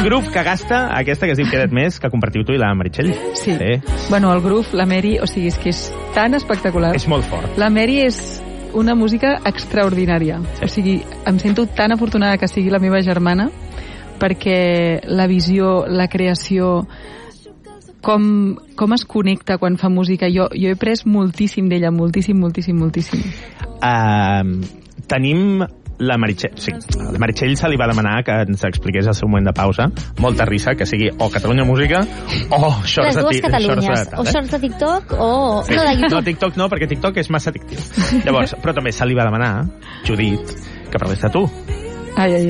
groove que gasta aquesta que es diu Queda't Més, que compartiu tu i la Meritxell. Sí. Bueno, el groove, la Mary, o sigui, és que és tan espectacular. És molt fort. La Mary és una música extraordinària. Sí. O sigui, em sento tan afortunada que sigui la meva germana, perquè la visió, la creació, com es connecta quan fa música. Jo he après moltíssim d'ella, moltíssim. Tenim la Meritxell, sí. La Meritxell se li va demanar que ens expliqués el seu moment de pausa. Molta risa, que sigui o Catalunya Música o Shorts de les dues Catalunyes. O Shorts de TikTok o... Sí. No, de YouTube. No, TikTok no, perquè TikTok és massa addictiu. Llavors, però també se li va demanar, Judit, que parlés de tu. Ai.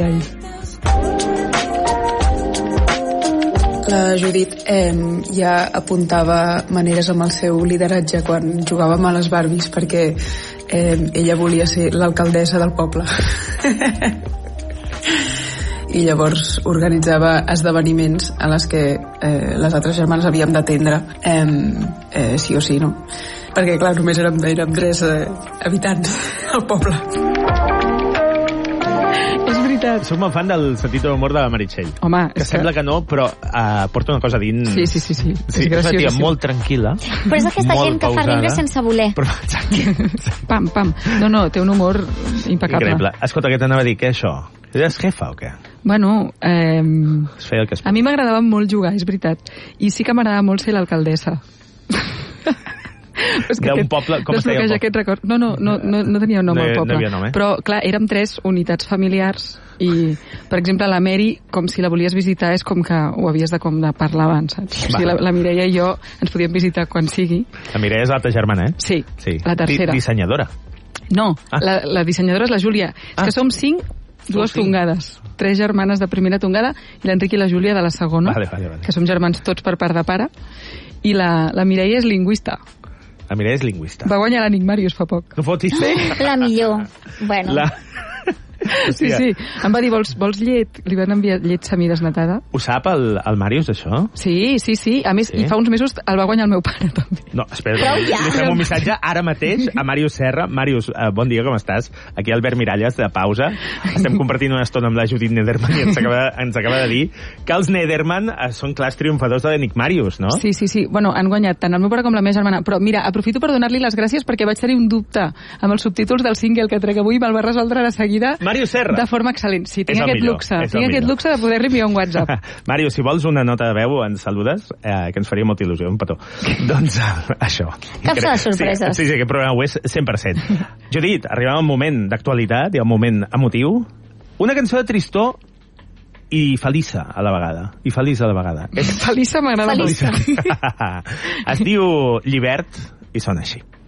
La Judit ja apuntava maneres amb el seu lideratge quan jugàvem a les Barbies, perquè ella volia ser l'alcaldessa del poble. I llavors organitzava esdeveniments a les que les altres germanes havíem d'atendre sí o sí, no? Perquè, clar, només érem 3 habitants al poble. Soc molt fan del sentit d'humor de la Meritxell. Home, que sembla que no, però porta una cosa dins... Sí. És una tia molt tranquil·la. Però és aquesta gent que fa riure sense voler. Però, pam. No, té un humor impecable. Increïble. Escolta, què t'anava a dir? Què això? Eres jefa o què? Bueno, es feia el que es pot. A mi m'agradava molt jugar, és veritat. I sí que m'agradava molt ser l'alcaldessa. D'un poble, com es deia el poble? Record. No tenia nom el poble. No havia nom, Però, clar, érem 3 unitats familiars i, per exemple, la Mary, com si la volies visitar, és com que ho havies de parlar abans, saps? O sigui, la Mireia i jo ens podíem visitar quan sigui. La Mireia és l'altra germana, eh? Sí, la tercera. Dissenyadora. No, la dissenyadora és la Júlia. És que som 5, 2 tongades. 3 germanes de primera tongada i l'Enric i la Júlia de la segona, vale. que som germans tots per part de pare. I la Mireia és lingüista. La Mireia és lingüista. Va guanyar l'Enigmàrius Màrius fa poc. No fotis. La millor. Bueno. Sí. Em va dir, vols llet? Li van enviar llet semidesnatada. Ho sap el Màrius, això? Sí. A més, i fa uns mesos el va guanyar el meu pare, també. No, espera, li fem un missatge ara mateix a Màrius Serra. Màrius, bon dia, com estàs? Aquí Albert Miralles, de pausa. Estem compartint una estona amb la Judit Nederman i ens acaba de dir que els Nederman són clars triomfadors de l'Enigmàrius, no? Sí. Bueno, han guanyat tant el meu pare com la meva germana. Però mira, aprofito per donar-li les gràcies perquè vaig tenir un dubte amb els subtítols del single que trec avui i me'l va resoldre de seguida. Màrius Serra. De forma excel·lent. Sí, tinc aquest luxe de poder-li enviar un WhatsApp. Màrius, si vols una nota de veu, ens saludes, que ens faria molta il·lusió, un petó. Doncs això. Caps a les sorpreses. Sí, aquest programa ho és 100%. Judit, arribava un moment d'actualitat i un moment emotiu. Una cançó de tristor i feliça a la vegada. Feliça m'agrada. Es diu Llibert i sona així.